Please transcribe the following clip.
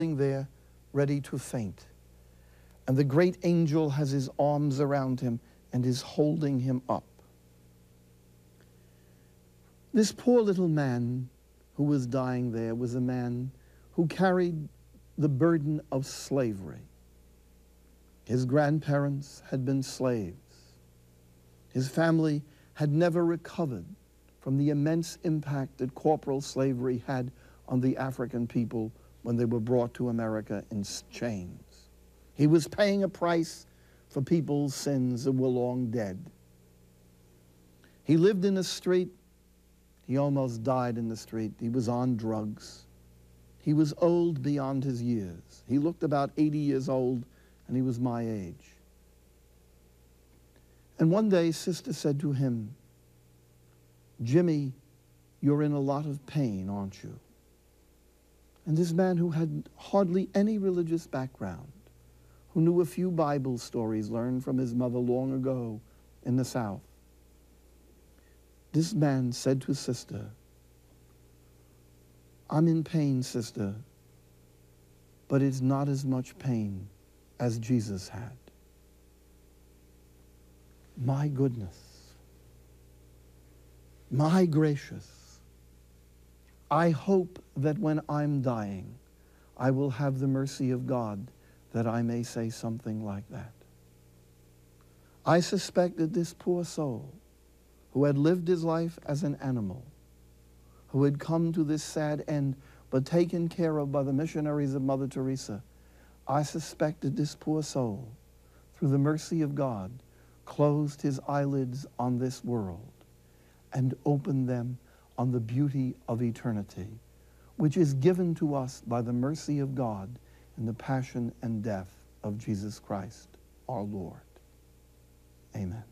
there ready to faint. And the great angel has his arms around him and is holding him up. This poor little man who was dying there was a man who carried the burden of slavery. His grandparents had been slaves. His family had never recovered from the immense impact that corporal slavery had on the African people when they were brought to America in chains. He was paying a price for people's sins that were long dead. He lived in the street. He almost died in the street. He was on drugs. He was old beyond his years. He looked about 80 years old, and he was my age. And one day, Sister said to him, "Jimmy, you're in a lot of pain, aren't you?" And this man, who had hardly any religious background, who knew a few Bible stories learned from his mother long ago in the South, this man said to Sister, "I'm in pain, Sister, but it's not as much pain as Jesus had." My goodness, my gracious, I hope that when I'm dying, I will have the mercy of God that I may say something like that. I suspect that this poor soul, who had lived his life as an animal, who had come to this sad end, but taken care of by the missionaries of Mother Teresa, I suspect that this poor soul, through the mercy of God, closed his eyelids on this world and opened them on the beauty of eternity, which is given to us by the mercy of God in the passion and death of Jesus Christ, our Lord. Amen.